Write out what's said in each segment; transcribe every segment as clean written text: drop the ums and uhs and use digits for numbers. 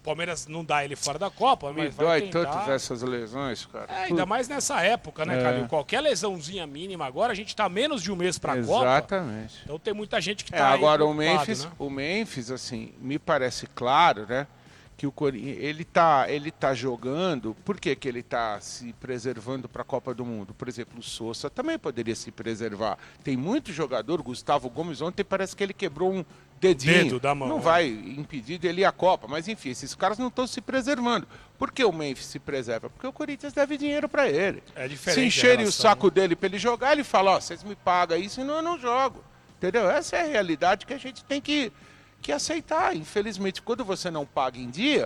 Palmeiras não dá ele fora da Copa, Me mas vai dói tentar. tanto ver essas lesões, cara. Ainda mais nessa época, né, Calil? Qualquer lesãozinha mínima agora, a gente tá menos de um mês pra Copa. Exatamente. Então tem muita gente que tá Agora aí o Memphis, assim, me parece claro, né? Que o Corinthians, ele tá jogando, por que ele está se preservando para a Copa do Mundo? Por exemplo, o Sousa também poderia se preservar. Tem muito jogador, Gustavo Gomes ontem parece que ele quebrou um dedinho. Dedo da mão. Não vai impedir dele ir à Copa, mas enfim, esses caras não estão se preservando. Por que o Memphis se preserva? Porque o Corinthians deve dinheiro para ele. É diferente. Se encherem o saco dele para ele jogar, ele fala, vocês me pagam isso, senão eu não jogo. Entendeu? Essa é a realidade que a gente tem que aceitar. Infelizmente, quando você não paga em dia,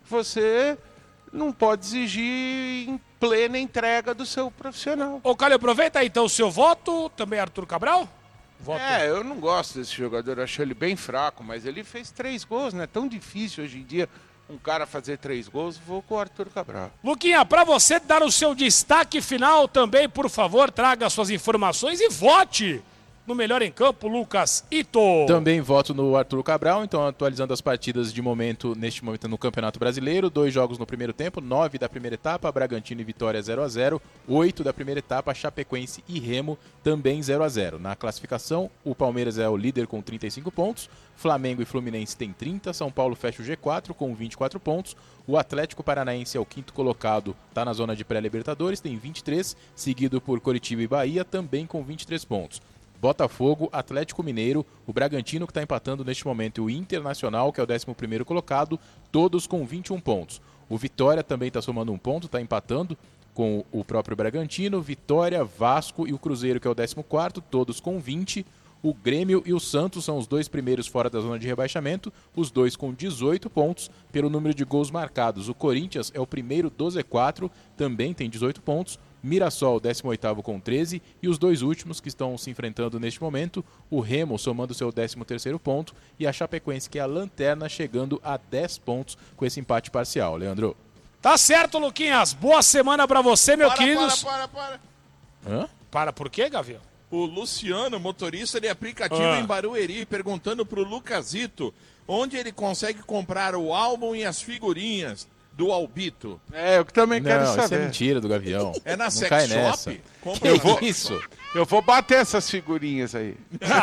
você não pode exigir em plena entrega do seu profissional. Ô, Calil, aproveita aí então o seu voto, também Arthur Cabral? Voto. Eu não gosto desse jogador, eu acho ele bem fraco, mas ele fez 3 gols, né? Tão difícil hoje em dia um cara fazer 3 gols, vou com o Arthur Cabral. Luquinha, para você dar o seu destaque final também, por favor, traga suas informações e vote no melhor em campo, Lucas Ito. Também voto no Arthur Cabral, então atualizando as partidas de momento, neste momento no Campeonato Brasileiro, 2 jogos no primeiro tempo, 9 da primeira etapa, Bragantino e Vitória 0-0, 8 da primeira etapa, Chapecoense e Remo também 0-0. Na classificação, o Palmeiras é o líder com 35 pontos, Flamengo e Fluminense têm 30, São Paulo fecha o G4 com 24 pontos, o Atlético Paranaense é o 5º colocado, está na zona de pré-Libertadores, tem 23, seguido por Coritiba e Bahia, também com 23 pontos. Botafogo, Atlético Mineiro, o Bragantino que está empatando neste momento e o Internacional, que é o 11º colocado, todos com 21 pontos. O Vitória também está somando um ponto, está empatando com o próprio Bragantino, Vitória, Vasco e o Cruzeiro, que é o 14º, todos com 20. O Grêmio e o Santos são os 2 primeiros fora da zona de rebaixamento, os 2 com 18 pontos pelo número de gols marcados. O Corinthians é o primeiro do Z4, também tem 18 pontos. Mirassol, 18º com 13, e os 2 últimos que estão se enfrentando neste momento, o Remo somando seu 13º ponto e a Chapecoense, que é a lanterna, chegando a 10 pontos com esse empate parcial. Leandro. Tá certo, Luquinhas. Boa semana pra você, meu querido. Para. Hã? Para por quê, Gavião? O Luciano, motorista de aplicativo em Barueri, perguntando pro Lucasito onde ele consegue comprar o álbum e as figurinhas do Albito. Eu também quero saber. Isso é mentira do Gavião. É na Não Sex cai Shop? nessa. Compra Isso? Eu vou bater essas figurinhas aí.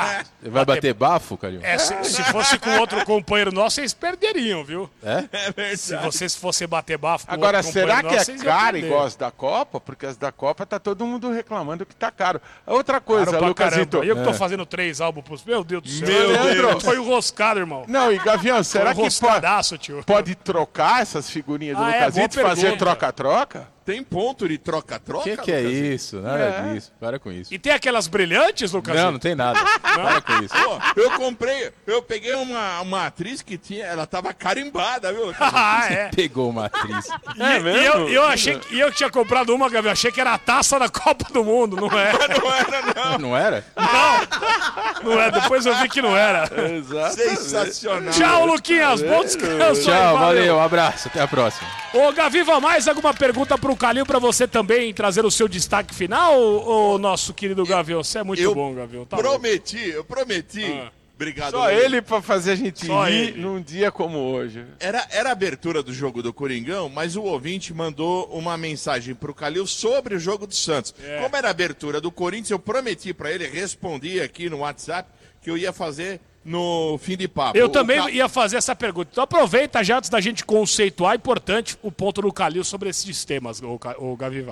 Vai bater bafo, Calil? Se fosse com outro companheiro nosso, vocês perderiam, viu? É verdade. Se vocês fossem bater bafo com Agora, outro será companheiro que nosso, é vocês iam caro perder. igual as da Copa? Porque as da Copa tá todo mundo reclamando que tá caro. Outra coisa, Caro pra Lucasito. caramba. Eu que tô fazendo 3 álbuns pros... Meu Deus do céu. Deus. Foi enroscado, irmão. Não, e Gavião, será que Enroscadaço, tio. pode trocar essas figurinhas do Ah, Lucasito boa e fazer pergunta. troca-troca? Tem ponto de troca-troca? O que é Lucasito? isso? Nada disso. Para com isso. E tem aquelas brilhantes, Lucas? Não tem nada. Para com isso. Pô, eu peguei uma atriz que tinha, ela tava carimbada, viu? Lucasito? Ah, é. Pegou uma atriz. E eu achei que eu tinha comprado uma, Gabriel. Achei que era a taça da Copa do Mundo, não é? Não era? Não é, depois eu vi que não era. Sensacional. Tchau, Luquinhas. Bom descanso. Tchau, aí, valeu. Um abraço. Até a próxima. Ô, Gaviva, mais alguma pergunta pro Calil pra você também trazer o seu destaque final? Ô, nosso querido Gavião, você é muito bom, Gavião. Tá Eu prometi. Obrigado. Só Luiz. ele pra fazer a gente Só rir ele. num dia como hoje. Era a abertura do jogo do Coringão, mas o ouvinte mandou uma mensagem pro Calil sobre o jogo do Santos. Como era a abertura do Corinthians, eu prometi pra ele, respondi aqui no WhatsApp, que eu ia fazer no fim de papo. Eu também ia fazer essa pergunta. Então aproveita já antes da gente conceituar, importante o ponto do Calil sobre esses temas, o Gaviva.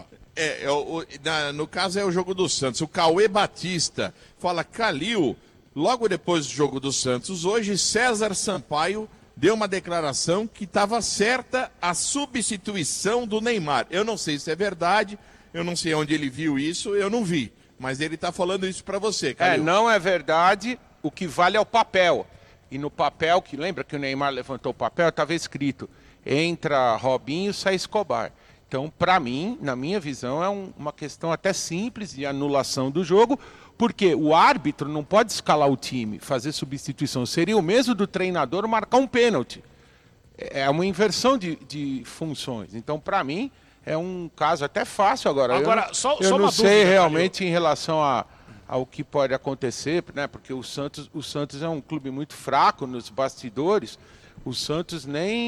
No caso é o jogo do Santos. O Cauê Batista fala, Calil, logo depois do jogo do Santos, hoje César Sampaio deu uma declaração que estava certa a substituição do Neymar. Eu não sei se é verdade, eu não sei onde ele viu isso, eu não vi. Mas ele está falando isso para você, Calil. Não é verdade. O que vale é o papel. E no papel, que lembra que o Neymar levantou o papel, estava escrito, entra Robinho, sai Escobar. Então, para mim, na minha visão, é uma questão até simples de anulação do jogo, porque o árbitro não pode escalar o time, fazer substituição. Seria o mesmo do treinador marcar um pênalti. É uma inversão de funções. Então, para mim, é um caso até fácil agora. Eu não uma sei dúvida, realmente em relação ao que pode acontecer, né? Porque o Santos é um clube muito fraco nos bastidores. O Santos nem